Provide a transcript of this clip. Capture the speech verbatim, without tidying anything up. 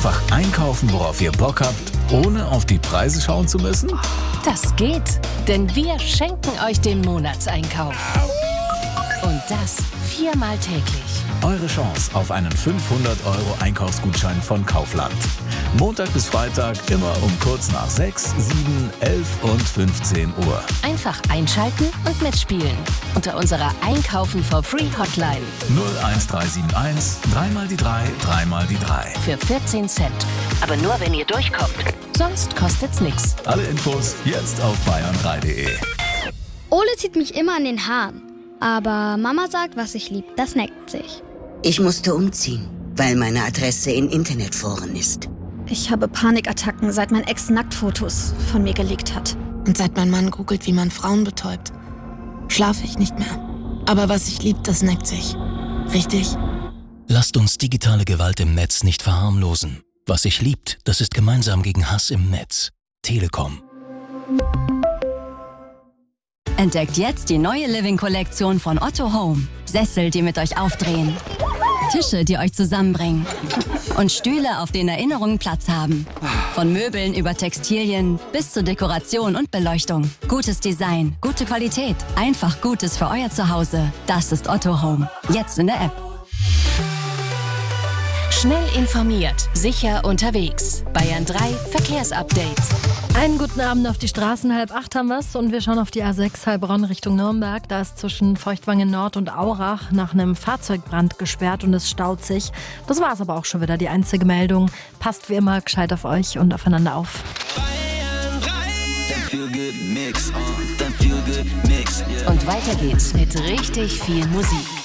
einfach einkaufen, worauf ihr Bock habt, ohne auf die Preise schauen zu müssen? Das geht, denn wir schenken euch den Monatseinkauf. Und das viermal täglich. Eure Chance auf einen fünfhundert Euro Einkaufsgutschein von Kaufland. Montag bis Freitag immer um kurz nach sechs, sieben, elf und fünfzehn Uhr. Einfach einschalten und mitspielen. Unter unserer Einkaufen for Free Hotline. null eins drei sieben eins, drei mal die drei, drei mal die drei. Für vierzehn Cent. Aber nur, wenn ihr durchkommt. Sonst kostet's nix. Alle Infos jetzt auf bayern drei punkt de. Ole zieht mich immer an den Haaren. Aber Mama sagt, was ich lieb, das neckt sich. Ich musste umziehen, weil meine Adresse in Internetforen ist. Ich habe Panikattacken, seit mein Ex Nacktfotos von mir gelegt hat. Und seit mein Mann googelt, wie man Frauen betäubt, schlafe ich nicht mehr. Aber was ich lieb, das neckt sich. Richtig? Lasst uns digitale Gewalt im Netz nicht verharmlosen. Was sich liebt, das ist gemeinsam gegen Hass im Netz. Telekom. Entdeckt jetzt die neue Living-Kollektion von Otto Home. Sessel, die mit euch aufdrehen. Tische, die euch zusammenbringen. Und Stühle, auf denen Erinnerungen Platz haben. Von Möbeln über Textilien bis zu Dekoration und Beleuchtung. Gutes Design, gute Qualität. Einfach Gutes für euer Zuhause. Das ist Otto Home. Jetzt in der App. Schnell informiert, sicher unterwegs. Bayern drei Verkehrsupdate. Einen guten Abend auf die Straßen, halb acht haben wir's und wir schauen auf die A sechs Heilbronn Richtung Nürnberg. Da ist zwischen Feuchtwangen Nord und Aurach nach einem Fahrzeugbrand gesperrt und es staut sich. Das war's aber auch schon wieder, die einzige Meldung. Passt wie immer gescheit auf euch und aufeinander auf. Und weiter geht's mit richtig viel Musik.